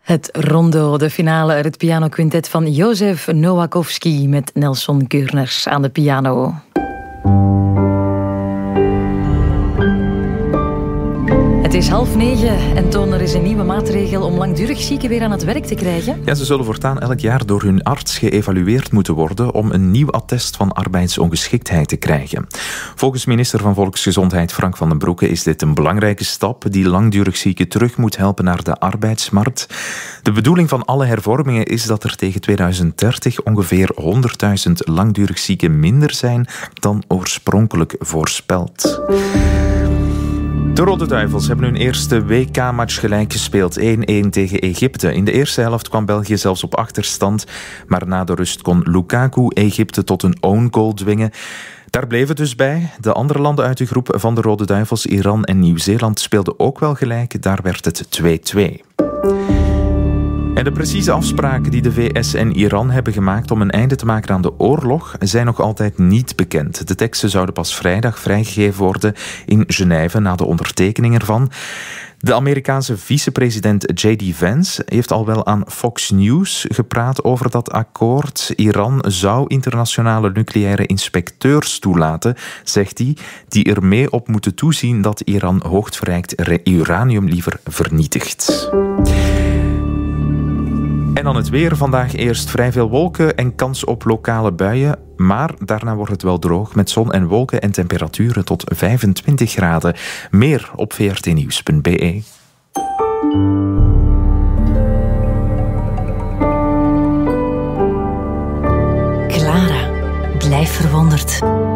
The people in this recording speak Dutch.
Het rondo, de finale uit het pianoquintet van Jozef Nowakowski met Nelson Keurners aan de piano. Het is 8:30 en Toon, er is een nieuwe maatregel om langdurig zieken weer aan het werk te krijgen. Ja, ze zullen voortaan elk jaar door hun arts geëvalueerd moeten worden om een nieuw attest van arbeidsongeschiktheid te krijgen. Volgens minister van Volksgezondheid Frank van den Broeke is dit een belangrijke stap die langdurig zieken terug moet helpen naar de arbeidsmarkt. De bedoeling van alle hervormingen is dat er tegen 2030 ongeveer 100.000 langdurig zieken minder zijn dan oorspronkelijk voorspeld. De Rode Duivels hebben hun eerste WK-match gelijk gespeeld, 1-1 tegen Egypte. In de eerste helft kwam België zelfs op achterstand, maar na de rust kon Lukaku Egypte tot een own goal dwingen. Daar bleef het dus bij. De andere landen uit de groep van de Rode Duivels, Iran en Nieuw-Zeeland, speelden ook wel gelijk. Daar werd het 2-2. En de precieze afspraken die de VS en Iran hebben gemaakt om een einde te maken aan de oorlog zijn nog altijd niet bekend. De teksten zouden pas vrijdag vrijgegeven worden in Genève na de ondertekening ervan. De Amerikaanse vicepresident J.D. Vance heeft al wel aan Fox News gepraat over dat akkoord. Iran zou internationale nucleaire inspecteurs toelaten, zegt hij, die er mee op moeten toezien dat Iran hoogverrijkt uranium liever vernietigt. En dan het weer. Vandaag eerst vrij veel wolken en kans op lokale buien. Maar daarna wordt het wel droog met zon en wolken en temperaturen tot 25 graden. Meer op vrtnieuws.be. Clara, blijf verwonderd.